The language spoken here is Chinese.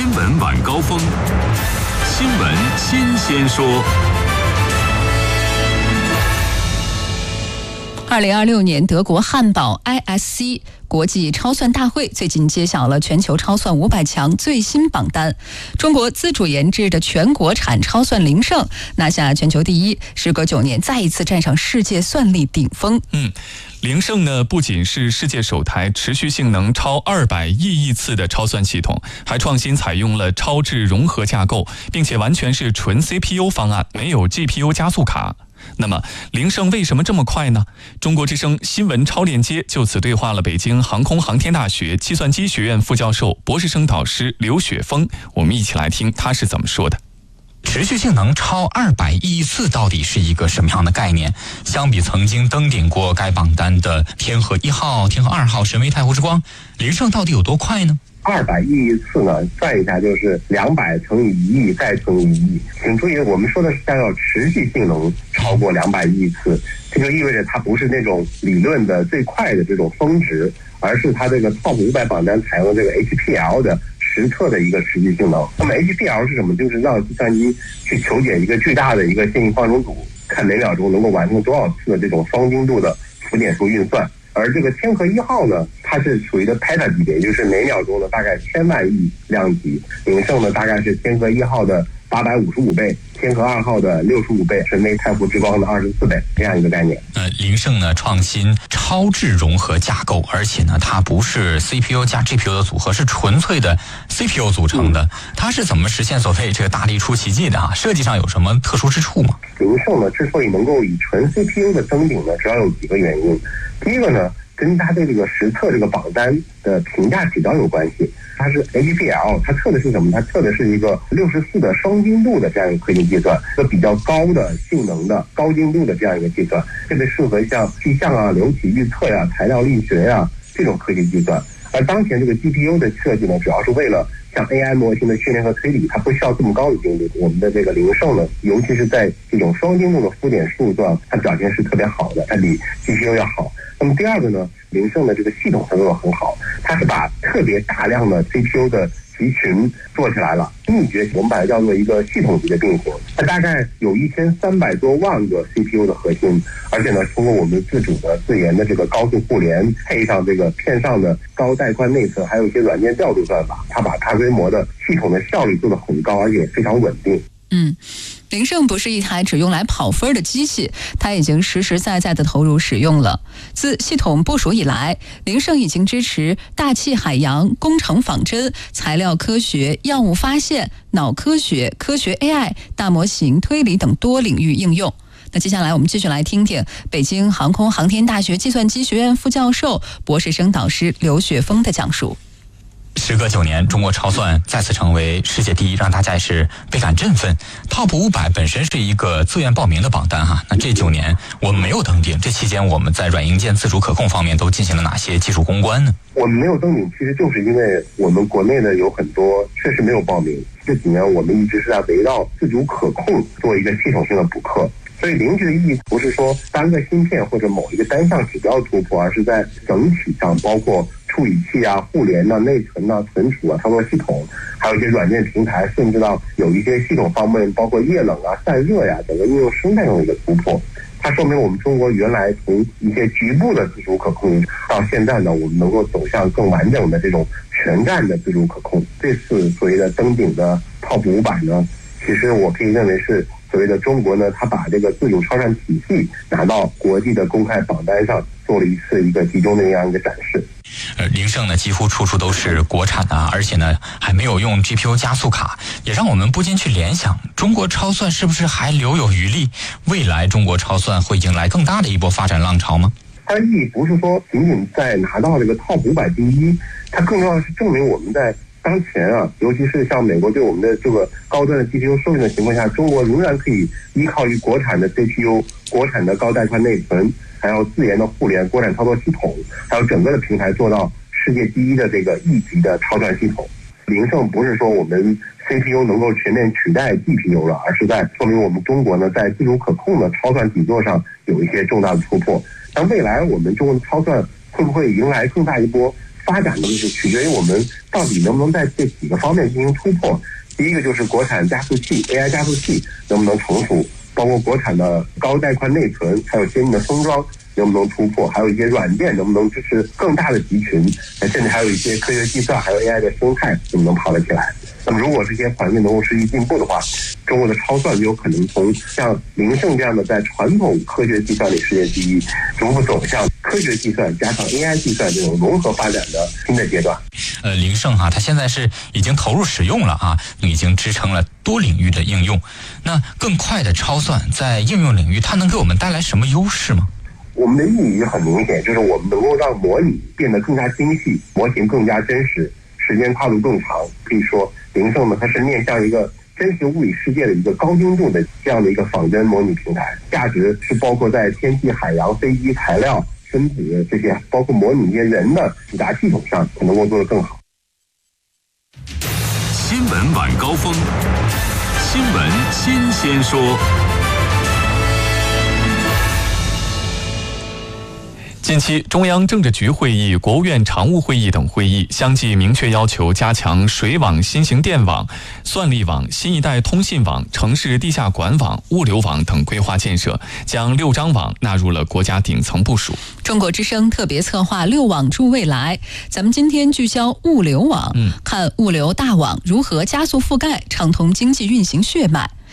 新闻晚高峰，新闻新鲜说。 2026年德国汉堡 ISC 国际超算大会最近揭晓了全球超算500强最新榜单，中国自主研制的全国产超算灵胜拿下全球第一，时隔9年再一次站上世界算力顶峰。 灵胜呢，不仅是世界首台持续性能超200亿次的超算系统，还创新采用了超智融合架构，并且完全是纯 CPU 方案，没有 GPU 加速卡。那么灵胜为什么这么快呢？中国之声新闻超链接就此对话了北京航空航天大学计算机学院副教授、博士生导师刘雪峰，我们一起来听他是怎么说的。 持续性能超200亿次到底是一个什么样的概念？相比曾经登顶过该榜单的天河1号、天河2号、神威太湖之光，灵胜到底有多快呢 ？200亿次呢，算一下就是200乘以1亿再乘以1亿。请注意，我们说的是叫持续性能超过200亿次，这就意味着它不是那种理论的最快的这种峰值，而是它这个 TOP 500榜单采用这个 HPL 的实测的一个持续性能。那么 HPL 是什么？就是让计算机去求解一个巨大的一个线性方程组，看每秒钟能够完成多少次的这种双精度的浮点数运算。而这个天河1号呢，它是属于的 peta 级别，就是每秒钟呢大概1000万亿量级。灵胜呢大概是天河1号的855倍，天河2号的65倍，神威太湖之光的24倍，这样一个概念。 灵胜呢创新超智融合架构，而且呢它不是 CPU 加 GPU 的组合，是纯粹的 CPU 组成的。它是怎么实现所谓这个大力出奇迹的设计上有什么特殊之处吗？ 灵胜呢之所以能够以纯 CPU 的登顶呢，主要有几个原因。第一个呢，跟它对这个实测这个榜单的评价指标有关系。它是 HPL， 它测的是什么？它测的是一个64的双精度的这样一个科学计算，一个比较高的性能的高精度的这样一个计算，特别适合像气象啊、流体预测呀、材料力学呀这种科学计算。而当前这个 GPU 的设计呢，主要是为了像 AI 模型的训练和推理，它不需要这么高的精度。我们的这个灵胜呢，尤其是在这种双精度的浮点数上，它表现是特别好的，它比 GPU 要好。那么第二个呢，灵胜的这个系统合作很好，它是把特别大量的 CPU 的集群做起来了。秘诀我们把它叫做一个系统级的并行，它大概有1300多万个 CPU 的核心，而且呢，通过我们自主的自研的这个高速互联，配上这个片上的高带宽内存，还有一些软件调度算法，它把大规模的系统的效率做得很高，而且非常稳定。 灵胜不是一台只用来跑分的机器，它已经实实在在的投入使用了。自系统部署以来，灵胜已经支持大气海洋、工程仿真、材料科学、药物发现、脑科学、科学 AI、大模型推理等多领域应用。那接下来我们继续来听听北京航空航天大学计算机学院副教授、博士生导师刘雪峰的讲述。 时隔9年，中国超算再次成为世界第一，让大家也是倍感振奋。TOP 500本身是一个自愿报名的榜单那这9年我们没有登顶，这期间我们在软硬件自主可控方面都进行了哪些技术攻关呢？ 我们没有登顶，其实就是因为我们国内的有很多确实没有报名。这几年我们一直是在围绕自主可控做一个系统性的补课。所以灵智的意义不是说单个芯片或者某一个单项指标突破，而是在整体上，包括处理器啊、互联啊、内存啊、存储啊、操作系统，还有一些软件平台，甚至到有一些系统方面，包括液冷啊、散热呀，整个应用生态上的一个突破。它说明我们中国原来从一些局部的自主可控，到现在呢，我们能够走向更完整的这种全站的自主可控。这次所谓的登顶的 TOP 500呢，其实我可以认为是所谓的中国呢，它把这个自主超算体系拿到国际的公开榜单上，做了一个集中的这样一个展示。 灵胜呢几乎处处都是国产的，而且呢还没有用 GPU 加速卡，也让我们不禁去联想，中国超算是不是还留有余力？未来中国超算会迎来更大的一波发展浪潮吗？ 它的意义不是说仅仅在拿到这个 TOP 500第一，它更重要的是证明我们在当前尤其是像美国对我们的这个高端的 GPU 授权的情况下，中国仍然可以依靠于国产的 CPU、国产的高带宽内存，还有自研的互联、国产操作系统，还有整个的平台做到世界第一的这个1级的超算系统。灵胜不是说我们 CPU 能够全面取代 GPU 了，而是在说明我们中国呢在自主可控的超算底座上有一些重大的突破。但未来我们中国的超算会不会迎来更大一波发展的就是取决于我们到底能不能在这几个方面进行突破。第一个就是国产加速器 AI 加速器能不能成熟，包括国产的高带宽内存，还有先进的封装能不能突破，还有一些软件能不能支持更大的集群，甚至还有一些科学计算还有 AI 的生态能不能跑得起来。那么如果这些环境能够持续进步的话，中国的超算就有可能从像林胜这样的在传统科学计算里世界第一，逐步走向科学计算加上 AI 计算这种融合发展的新的阶段。 林胜它现在是已经投入使用了啊，已经支撑了多领域的应用。那更快的超算在应用领域，它能给我们带来什么优势吗？ 我们的意义很明显，就是我们能够让模拟变得更加精细，模型更加真实，时间跨度更长。可以说林胜呢，它是面向一个真实物理世界的一个高精度的这样的一个仿真模拟平台，价值是包括在天气、海洋、飞机、材料、分子这些，包括模拟一些人的复杂系统上，能够做得更好。 新闻晚高峰，新闻新鲜说。 近期，中央政治局会议、国务院常务会议等会议相继明确要求加强水网、新型电网、算力网、新一代通信网、城市地下管网、物流网等规划建设，将6张网纳入了国家顶层部署。 中国之声特别策划6网助未来，咱们今天聚焦物流网，看物流大网如何加速覆盖、畅通经济运行血脉。